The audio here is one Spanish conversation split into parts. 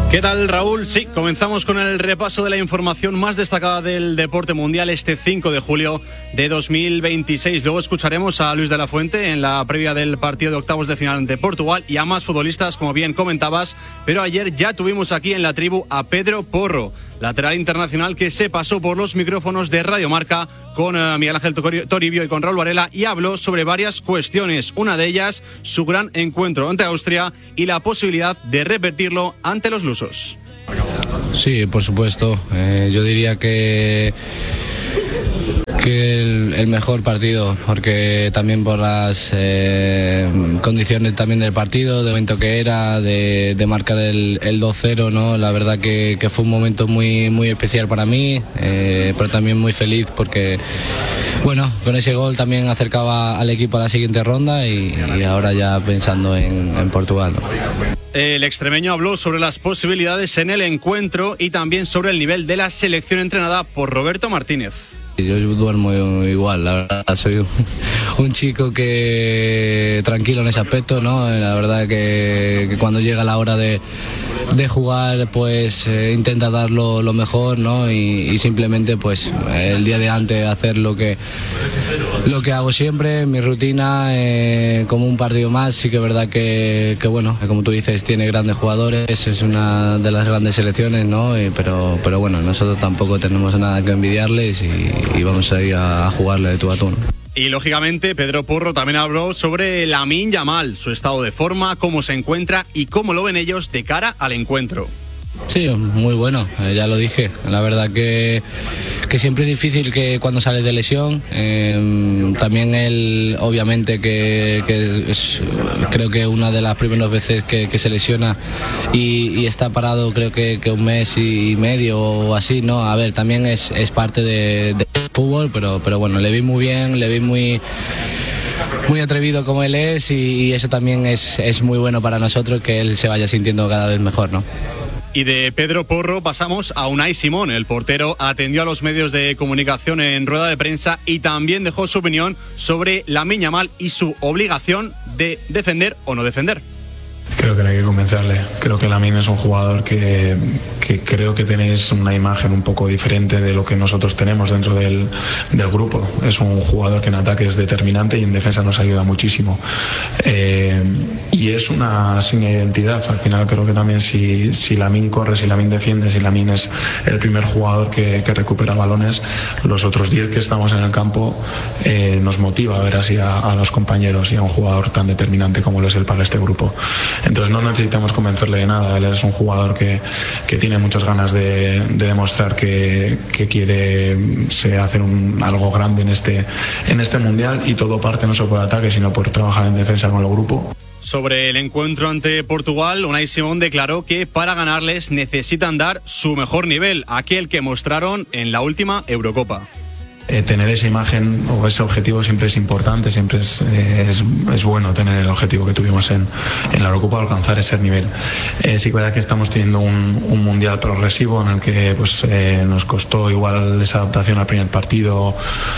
¿Qué tal, Raúl? Sí, comenzamos con el repaso de la información más destacada del deporte mundial este 5 de julio de 2026. Luego escucharemos a Luis de la Fuente en la previa del partido de octavos de final ante Portugal y a más futbolistas, como bien comentabas. Pero ayer ya tuvimos aquí en la tribu a Pedro Porro, lateral internacional que se pasó por los micrófonos de Radio Marca con Miguel Ángel Toribio y con Raúl Varela y habló sobre varias cuestiones. Una de ellas, su gran encuentro ante Austria y la posibilidad de repetirlo ante los lusos. Sí, por supuesto. Yo diría que el mejor partido, porque también por las condiciones también del partido, de momento que era, de marcar el 2-0, ¿no? La verdad que fue un momento muy, muy especial para mí, pero también muy feliz porque, bueno, con ese gol también acercaba al equipo a la siguiente ronda y ahora ya pensando en Portugal, ¿no? El extremeño habló sobre las posibilidades en el encuentro y también sobre el nivel de la selección entrenada por Roberto Martínez. Yo duermo igual, la verdad, soy un chico que tranquilo en ese aspecto, ¿no? La verdad que cuando llega la hora de jugar, pues intenta dar lo mejor, ¿no? Y simplemente, pues el día de antes hacer lo que hago siempre, mi rutina, como un partido más. Sí que es verdad que bueno, como tú dices, tiene grandes jugadores, es una de las grandes selecciones, ¿no? Pero bueno, nosotros tampoco tenemos nada que envidiarles y vamos a ir a jugarle de tú a tú, ¿no? Y lógicamente Pedro Porro también habló sobre Lamine Yamal, su estado de forma, cómo se encuentra y cómo lo ven ellos de cara al encuentro. Sí, muy bueno, ya lo dije. La verdad que siempre es difícil que cuando sales de lesión. También él, obviamente, que es, creo que una de las primeras veces que se lesiona y está parado, creo que un mes y medio o así, ¿no? A ver, también es parte de fútbol, pero bueno, le vi muy bien, le vi muy atrevido como él es y eso también es muy bueno para nosotros, que él se vaya sintiendo cada vez mejor, ¿no? Y de Pedro Porro pasamos a Unai Simón. El portero atendió a los medios de comunicación en rueda de prensa y también dejó su opinión sobre Lamine Yamal y su obligación de defender o no defender. Creo que no hay que convencerle. Creo que Lamine es un jugador que creo que tenéis una imagen un poco diferente de lo que nosotros tenemos dentro del grupo. Es un jugador que en ataque es determinante y en defensa nos ayuda muchísimo. Y es una seña de identidad. Al final creo que también si Lamine corre, si Lamine defiende, si Lamine es el primer jugador que recupera balones, los otros 10 que estamos en el campo nos motiva a ver así a los compañeros y a un jugador tan determinante como lo es él para este grupo. Entonces no necesitamos convencerle de nada. Él es un jugador que tiene muchas ganas de demostrar que quiere hacer algo grande en este mundial, y todo parte no solo por ataque sino por trabajar en defensa con el grupo. Sobre el encuentro ante Portugal, Unai Simón declaró que para ganarles necesitan dar su mejor nivel, aquel que mostraron en la última Eurocopa. Tener esa imagen o ese objetivo siempre es importante, siempre es bueno tener el objetivo que tuvimos en la Eurocopa, alcanzar ese nivel. Sí que es verdad que estamos teniendo un mundial progresivo en el que nos costó igual esa adaptación al primer partido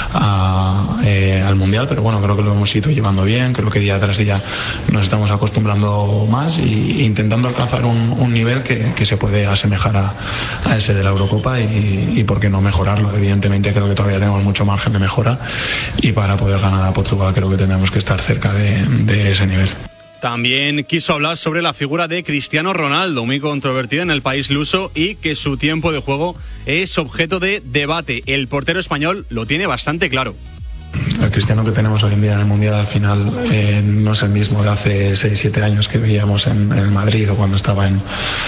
al mundial, pero bueno, creo que lo hemos ido llevando bien. Creo que día tras día nos estamos acostumbrando más e intentando alcanzar un nivel que se puede asemejar a ese de la Eurocopa y por qué no mejorarlo. Evidentemente creo que todavía tenemos mucho margen de mejora y para poder ganar a Portugal creo que tendremos que estar cerca de ese nivel. También quiso hablar sobre la figura de Cristiano Ronaldo, muy controvertida en el país luso, y que su tiempo de juego es objeto de debate. El portero español lo tiene bastante claro. El Cristiano que tenemos hoy en día en el Mundial al final no es el mismo de hace 6-7 años que veíamos en el Madrid o cuando estaba en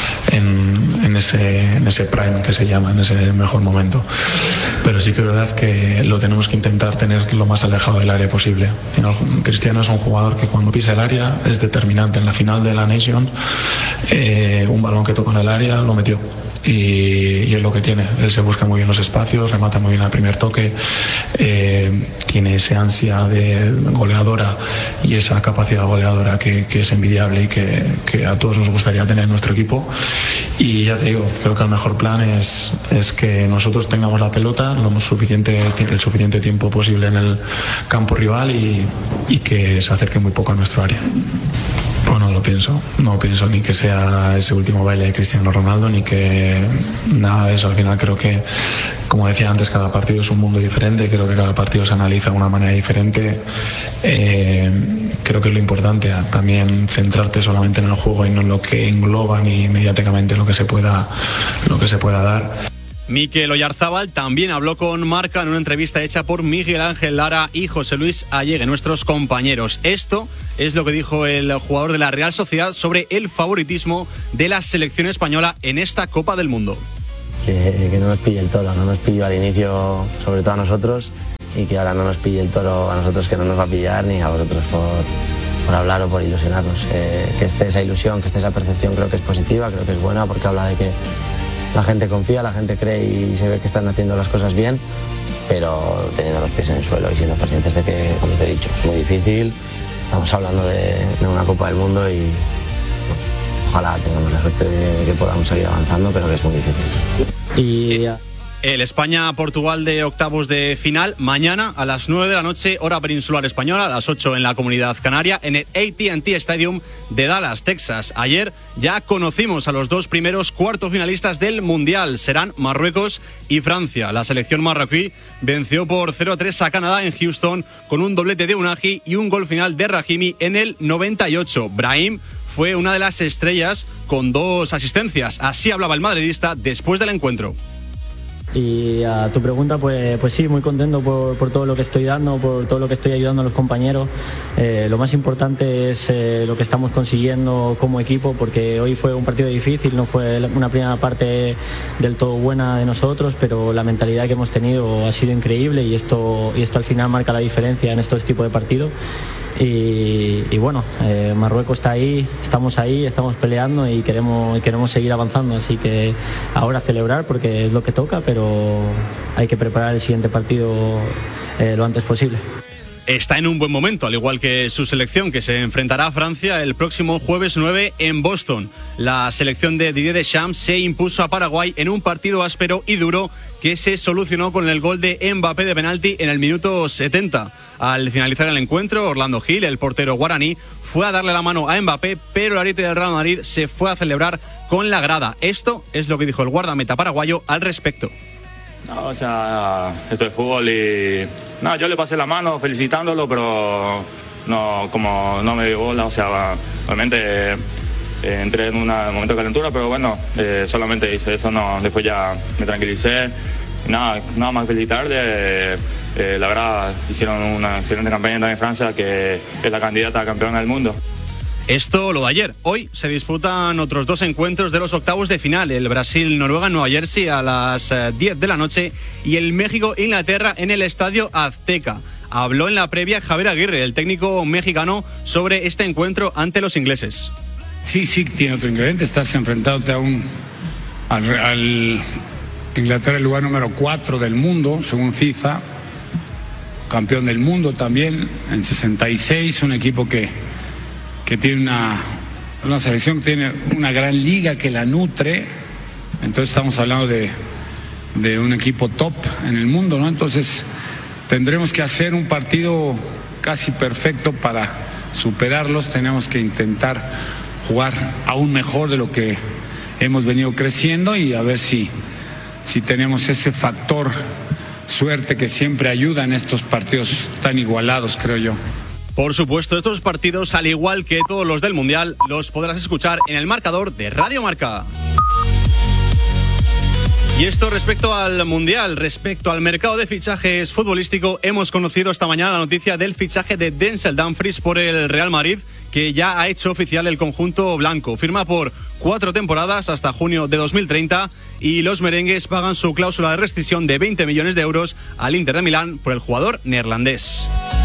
ese prime que se llama, en ese mejor momento. Pero sí que es verdad que lo tenemos que intentar tener lo más alejado del área posible. Al final, Cristiano es un jugador que cuando pisa el área es determinante. En la final de la Nation, un balón que tocó en el área lo metió. Y es lo que tiene. Él se busca muy bien los espacios, remata muy bien al primer toque, tiene esa ansia de goleadora y esa capacidad goleadora que es envidiable y que a todos nos gustaría tener en nuestro equipo. Y ya te digo, creo que el mejor plan es que nosotros tengamos la pelota el suficiente tiempo posible en el campo rival y que se acerque muy poco a nuestro área. Bueno, no pienso ni que sea ese último baile de Cristiano Ronaldo, ni que nada de eso. Al final creo que, como decía antes, cada partido es un mundo diferente, creo que cada partido se analiza de una manera diferente. Creo que es lo importante, también centrarte solamente en el juego y no en lo que engloba ni mediáticamente lo que se pueda dar. Mikel Oyarzábal también habló con Marca en una entrevista hecha por Miguel Ángel Lara y José Luis Allegue, nuestros compañeros. Esto es lo que dijo el jugador de la Real Sociedad sobre el favoritismo de la selección española en esta Copa del Mundo. Que no nos pille el toro, no nos pilló al inicio, sobre todo a nosotros, y que ahora no nos pille el toro a nosotros, que no nos va a pillar, ni a vosotros por hablar o por ilusionarnos. Que esté esa ilusión, que esté esa percepción, creo que es positiva, creo que es buena, porque habla de que la gente confía, la gente cree y se ve que están haciendo las cosas bien, pero teniendo los pies en el suelo y siendo conscientes de que, como te he dicho, es muy difícil. Estamos hablando de una Copa del Mundo y ojalá tengamos la suerte de que podamos seguir avanzando, pero que es muy difícil. El España-Portugal de octavos de final, mañana a las 9 de la noche, hora peninsular española, a las 8 en la Comunidad Canaria, en el AT&T Stadium de Dallas, Texas. Ayer ya conocimos a los dos primeros cuartos finalistas del Mundial. Serán Marruecos y Francia. La selección marroquí venció por 0-3 a Canadá en Houston con un doblete de Unagi y un gol final de Rahimi en el 98. Brahim fue una de las estrellas con 2 asistencias. Así hablaba el madridista después del encuentro. Y a tu pregunta, pues sí, muy contento por todo lo que estoy dando, por todo lo que estoy ayudando a los compañeros. Lo más importante es lo que estamos consiguiendo como equipo, porque hoy fue un partido difícil, no fue una primera parte del todo buena de nosotros, pero la mentalidad que hemos tenido ha sido increíble y esto al final marca la diferencia en estos tipos de partidos. Y bueno, Marruecos está ahí, estamos peleando y queremos seguir avanzando, así que ahora celebrar porque es lo que toca, pero hay que preparar el siguiente partido lo antes posible. Está en un buen momento, al igual que su selección, que se enfrentará a Francia el próximo jueves 9 en Boston. La selección de Didier Deschamps se impuso a Paraguay en un partido áspero y duro que se solucionó con el gol de Mbappé de penalti en el minuto 70. Al finalizar el encuentro, Orlando Gil, el portero guaraní, fue a darle la mano a Mbappé, pero el ariete del Real Madrid se fue a celebrar con la grada. Esto es lo que dijo el guardameta paraguayo al respecto. No, o sea, esto es fútbol y no, yo le pasé la mano felicitándolo, pero no, como no me dio bola, o sea, obviamente entré en un momento de calentura, pero bueno, solamente hice eso, no, después ya me tranquilicé, nada más felicitarle. La verdad, hicieron una excelente campaña también en Francia, que es la candidata a campeona del mundo. Esto lo de ayer. Hoy se disputan otros 2 encuentros de los octavos de final. El Brasil-Noruega en Nueva Jersey a las 10 de la noche y el México-Inglaterra en el Estadio Azteca. Habló en la previa Javier Aguirre, el técnico mexicano, sobre este encuentro ante los ingleses. Sí, tiene otro ingrediente. Estás enfrentándote al Inglaterra, el lugar número 4 del mundo, según FIFA. Campeón del mundo también en 66, un equipo que tiene una selección que tiene una gran liga que la nutre. Entonces estamos hablando de un equipo top en el mundo, ¿no? Entonces tendremos que hacer un partido casi perfecto para superarlos. Tenemos que intentar jugar aún mejor de lo que hemos venido creciendo y a ver si tenemos ese factor suerte que siempre ayuda en estos partidos tan igualados, creo yo. Por supuesto, estos partidos, al igual que todos los del Mundial, los podrás escuchar en el marcador de Radio Marca. Y esto respecto al Mundial, respecto al mercado de fichajes futbolístico, hemos conocido esta mañana la noticia del fichaje de Denzel Dumfries por el Real Madrid, que ya ha hecho oficial el conjunto blanco. Firma por 4 temporadas hasta junio de 2030 y los merengues pagan su cláusula de rescisión de 20 millones de euros al Inter de Milán por el jugador neerlandés.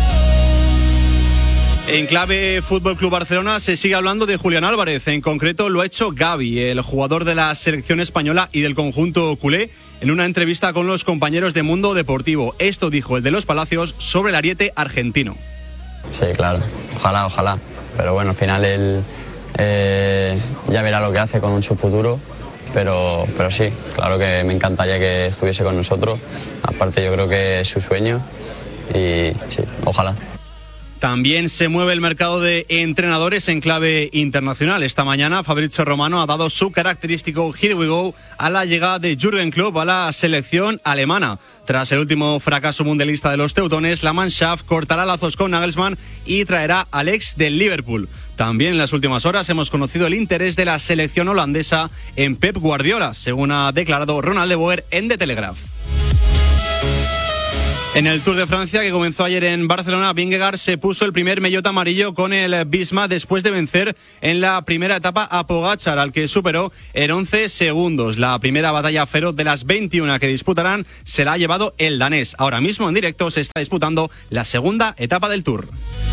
En clave Fútbol Club Barcelona se sigue hablando de Julián Álvarez. En concreto lo ha hecho Gavi, el jugador de la selección española y del conjunto culé, en una entrevista con los compañeros de Mundo Deportivo. Esto dijo el de los Palacios sobre el ariete argentino. Sí, claro. Ojalá. Pero bueno, al final él ya verá lo que hace con su futuro. Pero sí, claro que me encantaría que estuviese con nosotros. Aparte yo creo que es su sueño y sí, ojalá. También se mueve el mercado de entrenadores en clave internacional. Esta mañana Fabrizio Romano ha dado su característico "Here we go" a la llegada de Jürgen Klopp a la selección alemana. Tras el último fracaso mundialista de los teutones, la Mannschaft cortará lazos con Nagelsmann y traerá al ex del Liverpool. También en las últimas horas hemos conocido el interés de la selección holandesa en Pep Guardiola, según ha declarado Ronald de Boer en The Telegraph. En el Tour de Francia, que comenzó ayer en Barcelona, Vingegaard se puso el primer maillot amarillo con el Bisma después de vencer en la primera etapa a Pogačar, al que superó en 11 segundos. La primera batalla feroz de las 21 que disputarán se la ha llevado el danés. Ahora mismo en directo se está disputando la segunda etapa del Tour.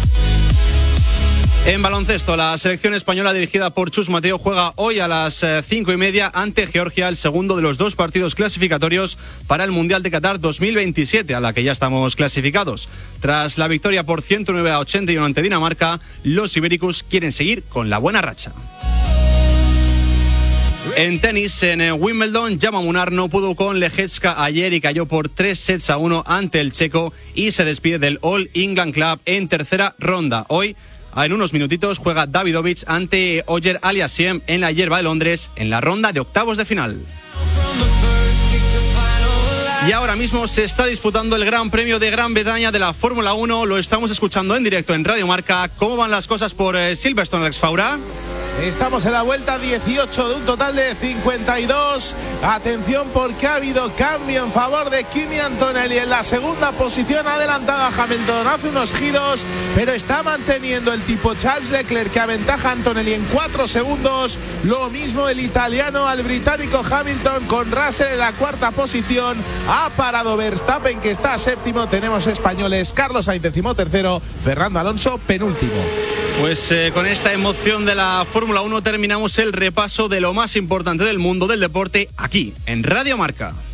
En baloncesto, la selección española dirigida por Chus Mateo juega hoy a las 5:30 ante Georgia, el segundo de los 2 partidos clasificatorios para el Mundial de Qatar 2027, a la que ya estamos clasificados. Tras la victoria por 109-81 ante Dinamarca, los ibéricos quieren seguir con la buena racha. En tenis, en Wimbledon, Jaume Munar no pudo con Lehecka ayer y cayó por 3-1 ante el checo y se despide del All England Club en tercera ronda. Hoy, en unos minutitos, juega Davidovich ante Ogier Aliassime en la hierba de Londres en la ronda de octavos de final. Y ahora mismo se está disputando el Gran Premio de Gran Bretaña de la Fórmula 1. Lo estamos escuchando en directo en Radio Marca. ¿Cómo van las cosas por Silverstone, Alex Faura? Estamos en la vuelta 18 de un total de 52. Atención porque ha habido cambio en favor de Kimi Antonelli en la segunda posición, adelantada a Hamilton hace unos giros, pero está manteniendo el tipo Charles Leclerc, que aventaja a Antonelli en 4 segundos. Lo mismo el italiano al británico Hamilton, con Russell en la cuarta posición. Ha parado Verstappen, que está séptimo. Tenemos españoles: Carlos Sainz decimotercero, Fernando Alonso penúltimo. Pues con esta emoción de la Fórmula 1 terminamos el repaso de lo más importante del mundo del deporte aquí en Radio Marca.